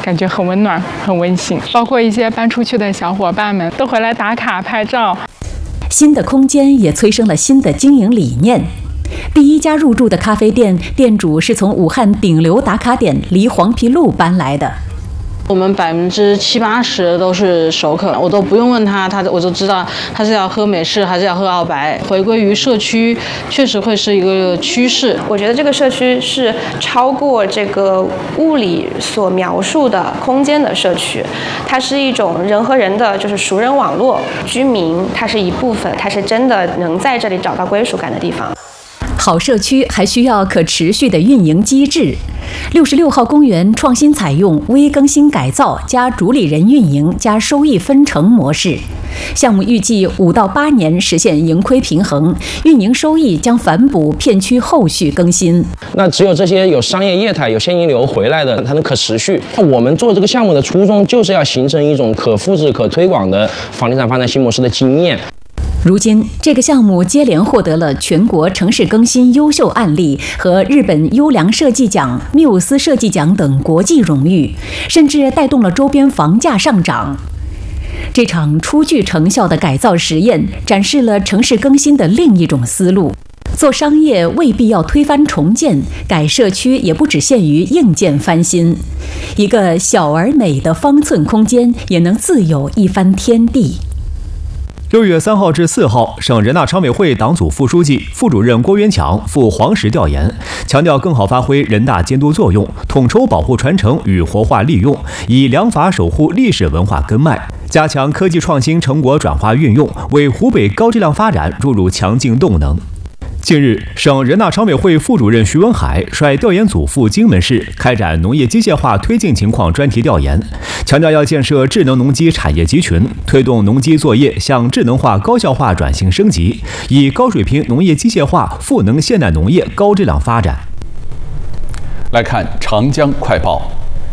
感觉很温暖、很温馨。包括一些搬出去的小伙伴们都回来打卡拍照。 新的空间也催生了新的经营理念。第一家入驻的咖啡店店主是从武汉顶流打卡点离黄陂路搬来的。 我们70%、80%都是熟客，我都不用问他，我就知道他是要喝美式还是要喝澳白。回归于社区，确实会是一个趋势。 我觉得这个社区是超过这个物理所描述的空间的社区，它是一种人和人的就是熟人网络，居民它是一部分，它是真的能在这里找到归属感的地方。 好社区还需要可持续的运营机制。66号公园创新采用微更新改造加主理人运营加收益分成模式，项目预计5到8年实现盈亏平衡，运营收益将反哺片区后续更新。 那只有这些有商业业态、有现金流回来的，才能可持续。我们做这个项目的初衷就是要形成一种可复制、可推广的房地产发展新模式的经验。 如今，这个项目接连获得了全国城市更新优秀案例和日本优良设计奖、缪斯设计奖等国际荣誉，甚至带动了周边房价上涨。这场初具成效的改造实验，展示了城市更新的另一种思路。做商业未必要推翻重建，改社区也不只限于硬件翻新。一个小而美的方寸空间，也能自有一番天地。 6月3号至4号，省人大常委会党组副书记、副主任郭元强赴黄石调研，强调更好发挥人大监督作用，统筹保护传承与活化利用，以良法守护历史文化根脉，加强科技创新成果转化运用，为湖北高质量发展注入强劲动能。近日，省人大常委会副主任徐文海率调研组赴荆门市开展农业机械化推进情况专题调研，强调要建设智能农机产业集群，推动农机作业向智能化、高效化转型升级，以高水平农业机械化赋能现代农业高质量发展。 来看长江快报。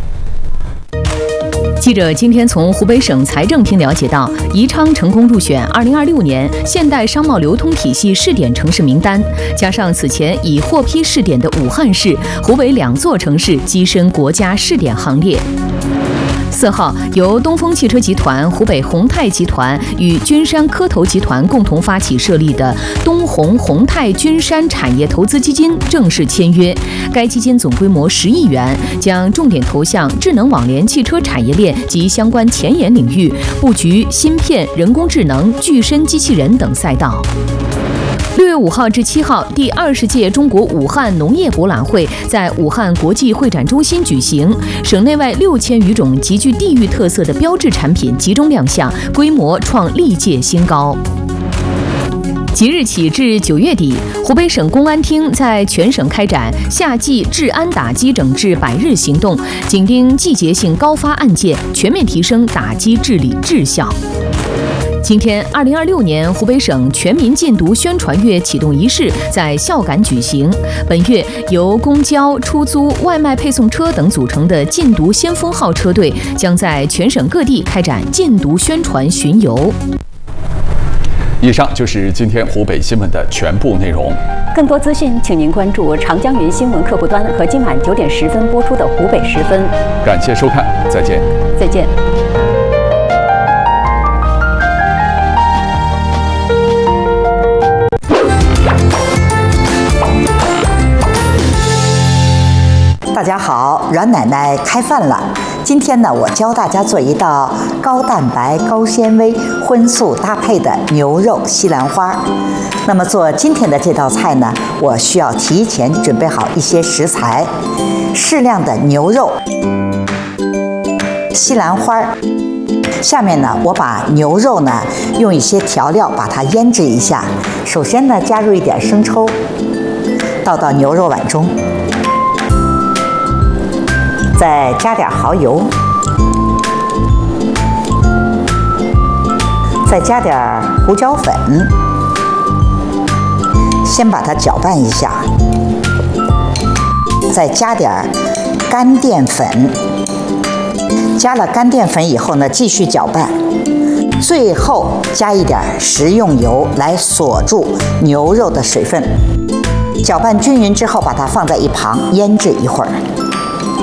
记者今天从湖北省财政厅了解到，宜昌成功入选2026年现代商贸流通体系试点城市名单，加上此前已获批试点的武汉市、湖北2座城市跻身国家试点行列。4号，由东风汽车集团、湖北宏泰集团与君山科投集团共同发起设立的东宏宏泰君山产业投资基金正式签约。该基金总规模10亿元，将重点投向智能网联汽车产业链及相关前沿领域，布局芯片、人工智能、具身机器人等赛道。6月5号至7号，第20届中国武汉农业博览会在武汉国际会展中心举行，省内外6000余种极具地域特色的标志产品集中亮相，规模创历届新高。即日起至9月底，湖北省公安厅在全省开展夏季治安打击整治100日行动，紧盯季节性高发案件，全面提升打击治理质效。今天，2026年湖北省全民禁毒宣传月启动仪式在孝感举行。本月由公交、出租、外卖配送车等组成的禁毒先锋号车队将在全省各地开展禁毒宣传巡游。 以上就是今天湖北新闻的全部内容。 更多资讯，请您关注长江云新闻客户端和今晚9点10分播出的湖北时分。 感谢收看，再见。 再见。 大家好，阮奶奶开饭了。今天呢，我教大家做一道高蛋白、高纤维、荤素搭配的牛肉西兰花。那么做今天的这道菜呢，我需要提前准备好一些食材：适量的牛肉、西兰花。下面呢，我把牛肉呢用一些调料把它腌制一下。首先呢，加入一点生抽，倒到牛肉碗中。再加点蚝油，再加点胡椒粉，先把它搅拌一下，再加点干淀粉，加了干淀粉以后呢，继续搅拌，最后加一点食用油来锁住牛肉的水分。搅拌均匀之后，把它放在一旁腌制一会儿。